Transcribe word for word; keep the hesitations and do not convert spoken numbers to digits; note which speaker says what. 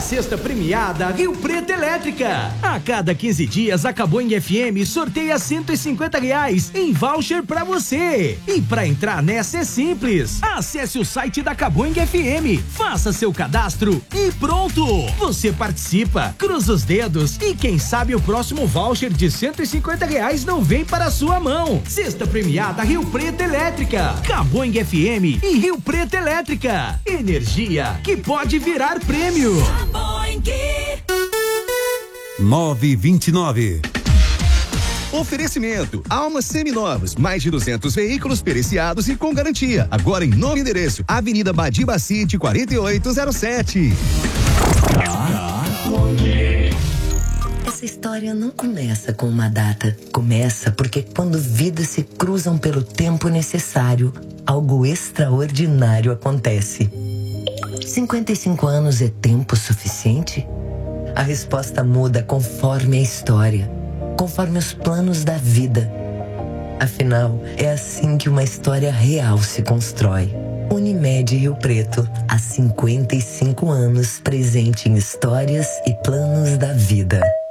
Speaker 1: sexta premiada Rio Preto Elétrica. A cada quinze dias, a Caboing F M sorteia cento e cinquenta reais em voucher pra você. E pra entrar nessa é simples. Acesse o site da Caboing F M, faça seu cadastro e pronto. Você participa, cruza os dedos e quem sabe o próximo voucher de cento e cinquenta reais não vem para a sua mão. Sexta premiada Rio Preto Elétrica. Caboing F M e Rio Preto Elétrica. Energia que pode virar prêmio.
Speaker 2: nove e vinte e nove.
Speaker 3: Oferecimento: Almas Seminovos, mais de duzentos veículos periciados e com garantia. Agora em novo endereço, Avenida Badiba City, quarenta e oito zero sete.
Speaker 4: Essa história não começa com uma data. Começa porque quando vidas se cruzam pelo tempo necessário, algo extraordinário acontece. cinquenta e cinco anos é tempo suficiente? A resposta muda conforme a história, conforme os planos da vida. Afinal, é assim que uma história real se constrói. Unimed Rio Preto, há cinquenta e cinco anos, presente em histórias e planos da vida.